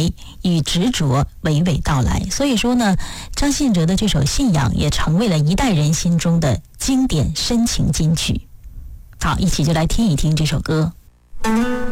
力与执着娓娓道来。所以说呢，张信哲的这首《信仰》也成为了一代人心中的经典深情金曲。好，一起就来听一听这首歌。